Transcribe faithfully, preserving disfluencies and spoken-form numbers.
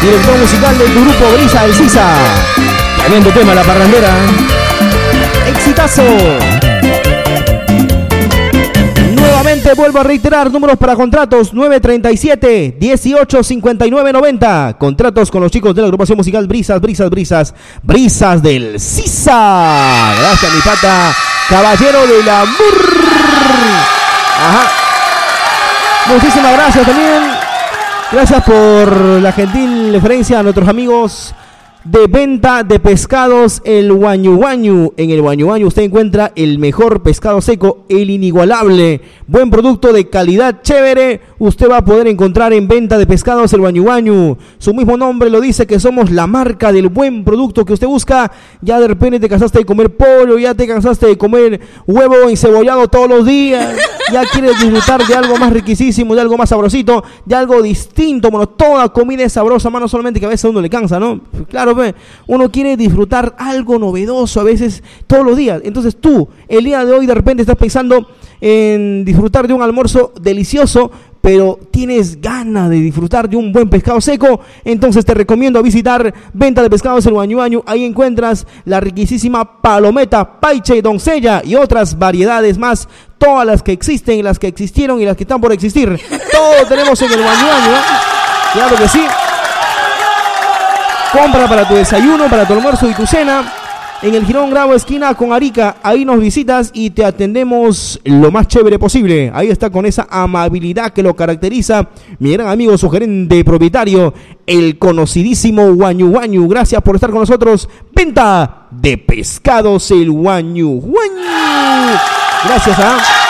director musical del grupo Brisa del Sisa. Tremendo tema, La Parrandera. Exitazo. Nuevamente vuelvo a reiterar, números para contratos nueve treinta y siete, dieciocho cincuenta y nueve noventa. Contratos con los chicos de la agrupación musical Brisas, Brisas, Brisas, Brisas del Sisa. Gracias, mi pata, caballero del amor. Ajá. Muchísimas gracias también. Gracias por la gentil referencia a nuestros amigos de venta de pescados El Guañu Guañu. En el Guañu Guañu usted encuentra el mejor pescado seco, el inigualable, buen producto de calidad chévere. Usted va a poder encontrar en venta de pescados El Guañu Guañu. Su mismo nombre lo dice, que somos la marca del buen producto que usted busca. Ya de repente te cansaste de comer pollo, ya te cansaste de comer huevo encebollado todos los días. Ya quieres disfrutar de algo más riquísimo, de algo más sabrosito, de algo distinto. Bueno, toda comida es sabrosa, mano, solamente que a veces a uno le cansa, ¿no? Claro, pues, uno quiere disfrutar algo novedoso a veces todos los días. Entonces tú, el día de hoy, de repente estás pensando en disfrutar de un almuerzo delicioso, pero tienes ganas de disfrutar de un buen pescado seco. Entonces te recomiendo visitar Venta de Pescados El Guañu Guañu. Ahí encuentras la riquísima palometa, paiche, doncella y otras variedades más. Todas las que existen, las que existieron y las que están por existir. Todo tenemos en El Guañu Guañu, ¿eh? Claro que sí. Compra para tu desayuno, para tu almuerzo y tu cena. En el Girón Gravo, esquina con Arica. Ahí nos visitas y te atendemos lo más chévere posible. Ahí está, con esa amabilidad que lo caracteriza mi gran amigo, su gerente propietario, el conocidísimo Guañu Guañu. Gracias por estar con nosotros. Venta de pescados El Guañu Guañu. Gracias a...